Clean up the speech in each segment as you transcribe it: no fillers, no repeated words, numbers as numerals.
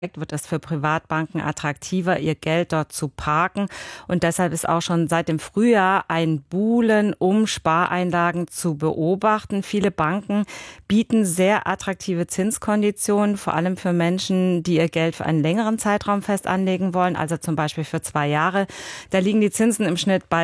wird es für Privatbanken attraktiver, ihr Geld dort zu parken. Und deshalb ist auch schon seit dem Frühjahr ein Buhlen um Spareinlagen zu beobachten. Viele Banken bieten sehr attraktive Zinskonditionen, vor allem für Menschen, die ihr Geld für einen längeren Zeitraum fest anlegen wollen, also zum Beispiel für 2 Jahre. Da liegen die Zinsen im Schnitt bei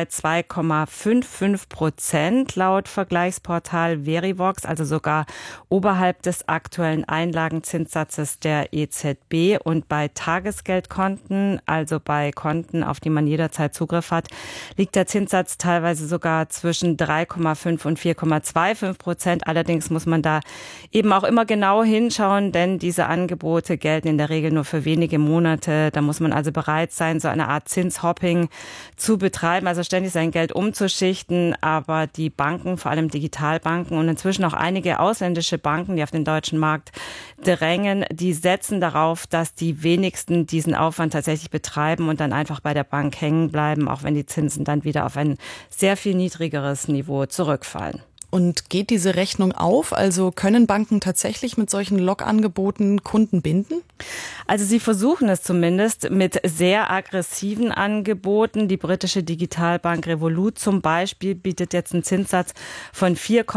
2,55% laut Vergleichsportal Verivox, also sogar oberhalb des aktuellen Einlagenzinssatzes der EZB. Und bei Tagesgeldkonten, also bei Konten, auf die man jederzeit Zugriff hat, liegt der Zinssatz teilweise sogar zwischen 3,5 und 4,25%. Allerdings muss man da eben auch immer genau hinschauen, denn diese Angebote gelten in der Regel nur für wenige Monate. Da muss man also bereit sein, so eine Art Zinshopping zu betreiben, also ständig sein Geld umzuschichten. Aber die Banken, vor allem Digitalbanken und inzwischen auch einige ausländische Banken, die auf den deutschen Markt drängen, die setzen darauf, dass die wenigsten diesen Aufwand tatsächlich betreiben und dann einfach bei der Bank hängen bleiben, auch wenn die Zinsen dann wieder auf ein sehr viel niedrigeres Niveau zurückfallen. Und geht diese Rechnung auf? Also können Banken tatsächlich mit solchen Lockangeboten Kunden binden? Also sie versuchen es zumindest mit sehr aggressiven Angeboten. Die britische Digitalbank Revolut zum Beispiel bietet jetzt einen Zinssatz von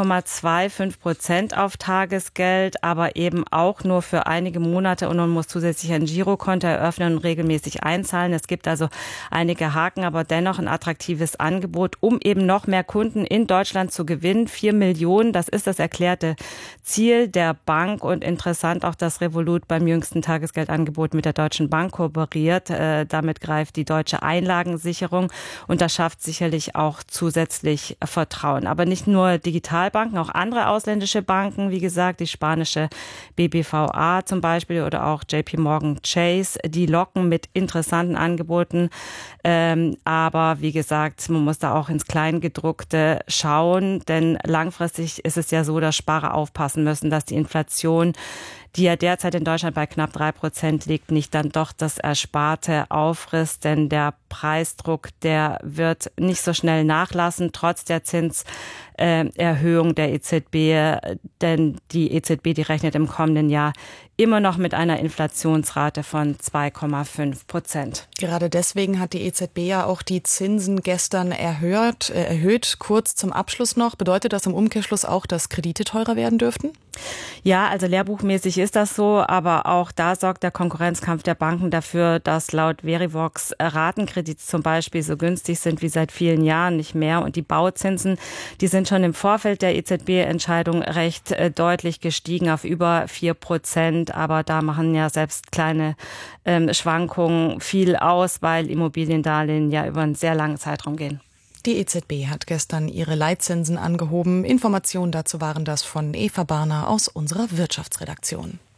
4,25% auf Tagesgeld, aber eben auch nur für einige Monate und man muss zusätzlich ein Girokonto eröffnen und regelmäßig einzahlen. Es gibt also einige Haken, aber dennoch ein attraktives Angebot, um eben noch mehr Kunden in Deutschland zu gewinnen. 4 Millionen, das ist das erklärte Ziel der Bank und interessant auch, dass Revolut beim jüngsten Tagesgeldangebot mit der Deutschen Bank kooperiert. Damit greift die deutsche Einlagensicherung und das schafft sicherlich auch zusätzlich Vertrauen. Aber nicht nur Digitalbanken, auch andere ausländische Banken, wie gesagt, die spanische BBVA zum Beispiel oder auch JP Morgan Chase, die locken mit interessanten Angeboten. Aber wie gesagt, man muss da auch ins Kleingedruckte schauen, denn langfristig ist es ja so, dass Sparer aufpassen müssen, dass die Inflation, die ja derzeit in Deutschland bei knapp 3% liegt, nicht dann doch das Ersparte auffrisst, denn der Preisdruck, der wird nicht so schnell nachlassen, trotz der Zinserhöhung der EZB, denn die EZB, die rechnet im kommenden Jahr immer noch mit einer Inflationsrate von 2,5%. Gerade deswegen hat die EZB ja auch die Zinsen gestern erhöht. Kurz zum Abschluss noch, bedeutet das im Umkehrschluss auch, dass Kredite teurer werden dürften? Ja, also lehrbuchmäßig ist das so, aber auch da sorgt der Konkurrenzkampf der Banken dafür, dass laut Verivox Ratenkredite zum Beispiel so günstig sind wie seit vielen Jahren nicht mehr. Und die Bauzinsen, die sind schon im Vorfeld der EZB-Entscheidung recht deutlich gestiegen auf über 4%. Aber da machen ja selbst kleine Schwankungen viel aus, weil Immobiliendarlehen ja über einen sehr langen Zeitraum gehen. Die EZB hat gestern ihre Leitzinsen angehoben. Informationen dazu waren das von Eva Barner aus unserer Wirtschaftsredaktion.